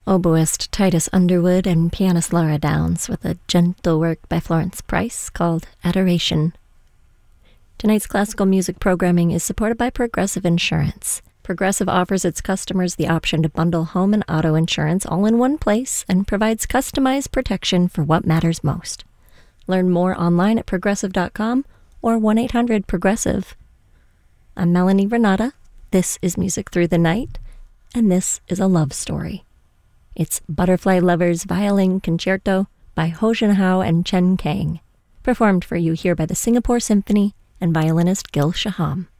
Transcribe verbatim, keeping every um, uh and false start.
oboist Titus Underwood and pianist Laura Downs with a gentle work by Florence Price called Adoration. Tonight's classical music programming is supported by Progressive Insurance. Progressive offers its customers the option to bundle home and auto insurance all in one place and provides customized protection for what matters most. Learn more online at progressive dot com or one eight hundred progressive. I'm Melanie Renata. This is Music Through the Night, and this is a love story. It's Butterfly Lovers Violin Concerto by Ho Junhao and Chen Kang, performed for you here by the Singapore Symphony and violinist Gil Shaham.